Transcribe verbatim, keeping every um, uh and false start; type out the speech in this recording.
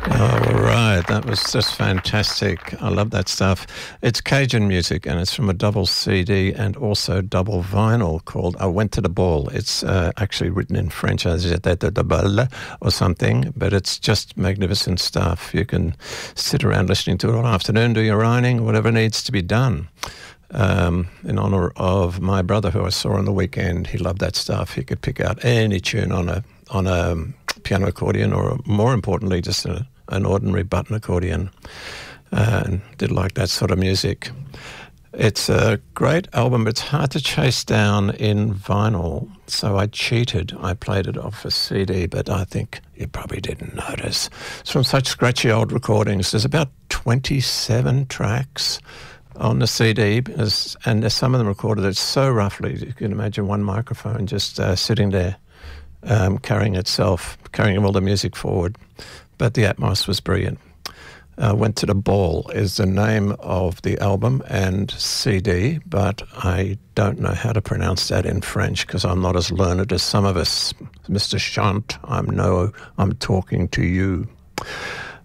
All right, that was just fantastic. I love that stuff. It's Cajun music, and it's from a double C D and also double vinyl called I Went to the Ball. It's uh, actually written in French as or something, but it's just magnificent stuff. You can sit around listening to it all afternoon, do your ironing, whatever needs to be done. Um, in honour of my brother, who I saw on the weekend, he loved that stuff. He could pick out any tune on a on a piano accordion, or more importantly, just a an ordinary button accordion, uh, and did like that sort of music. It's a great album. It's hard to chase down in vinyl, so I cheated. I played it off a C D, but I think you probably didn't notice. It's from such scratchy old recordings. There's about twenty-seven tracks on the C D, and there's some of them recorded it so roughly. You can imagine one microphone just uh, sitting there, um, carrying itself, carrying all the music forward. But the atmos was brilliant. Uh, Went to the Ball is the name of the album and C D, but I don't know how to pronounce that in French because I'm not as learned as some of us. Mister Chant, I'm no, I'm talking to you.